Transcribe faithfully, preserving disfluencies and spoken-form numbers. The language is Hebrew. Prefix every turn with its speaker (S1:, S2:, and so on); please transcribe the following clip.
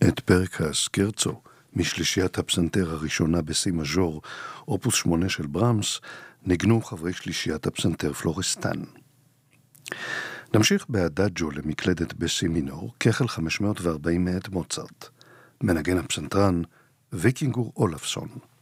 S1: את פרק הסקרצו משלישיית הפסנתר הראשונה בסי מז'ור, אופוס שמונה של ברמס, נגנו חברי שלישיית הפסנתר פלורסטן. נמשיך באדאג'ו למקלדת בסי מינור, כחל חמש מאות וארבעים מאת מוצרט. מנגן הפסנתרן ויקינגור אולפסון.